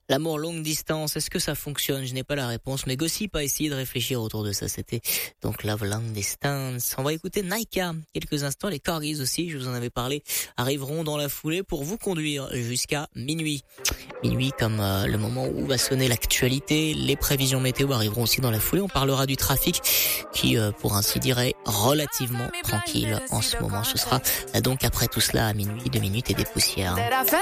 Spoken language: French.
L'amour longue distance, est-ce que ça fonctionne? Je n'ai pas la réponse, mais Gossip a essayé de réfléchir autour de ça. C'était donc Love Long Distance. On va écouter Naika quelques instants. Les Corgis aussi, je vous en avais parlé, arriveront dans la foulée pour vous conduire jusqu'à minuit. Minuit comme le moment où va sonner l'actualité. Les prévisions météo arriveront aussi dans la foulée. On parlera du trafic qui, pour ainsi dire, est relativement tranquille en ce moment. Ce sera donc après tout cela à minuit, 2 minutes et des poussières.